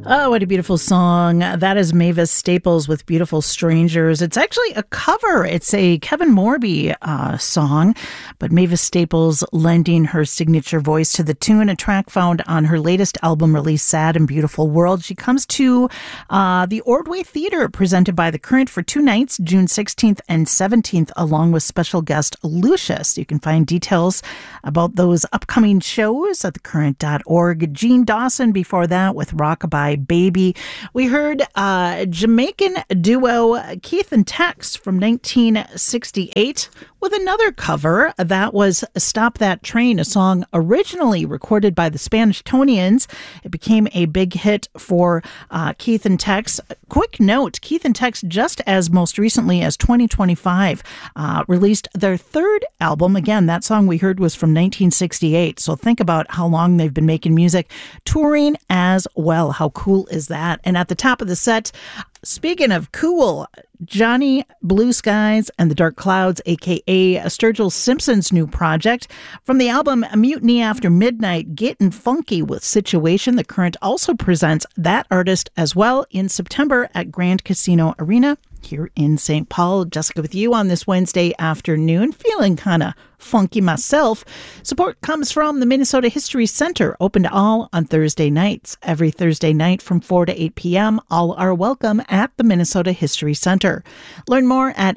Oh, what a beautiful song. That is Mavis Staples with Beautiful Strangers. It's actually a cover. It's a Kevin Morby song, but Mavis Staples lending her signature voice to the tune, a track found on her latest album release, Sad and Beautiful World. She comes to the Ordway Theatre, presented by The Current for 2 nights, June 16th and 17th, along with special guest Lucius. You can find details about those upcoming shows at thecurrent.org. Gene Dawson before that with Rockabye Baby. We heard Jamaican duo Keith and Tex from 1968 with another cover. That was Stop That Train, a song originally recorded by the Spanish Tonians. It became a big hit for Keith and Tex. Quick note, Keith and Tex, just as most recently as 2025, released their third album. Again, that song we heard was from 1968. So think about how long they've been making music, touring as well. How cool is that? And at the top of the set, speaking of cool, Johnny Blue Skies and the Dark Clouds, a.k.a. Sturgill Simpson's new project. From the album Mutiny After Midnight, Getting Funky with Situation. The Current also presents that artist as well in September at Grand Casino Arena here in St. Paul. Jessica with you on this Wednesday afternoon, feeling kind of funky myself. Support comes from the Minnesota History Center, open to all on Thursday nights. Every Thursday night from 4 to 8 p.m. All are welcome at the Minnesota History Center. Learn more at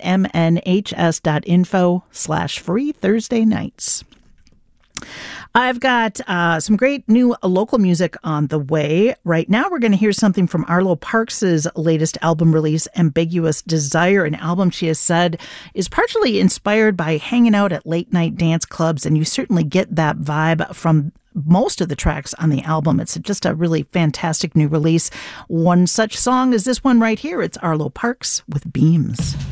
mnhs.info/free Thursday nights. I've got some great new local music on the way. Right now, we're going to hear something from Arlo Parks' latest album release, Ambiguous Desire, an album she has said is partially inspired by hanging out at late-night dance clubs, and you certainly get that vibe from most of the tracks on the album. It's just a really fantastic new release. One such song is this one right here. It's Arlo Parks with Beams.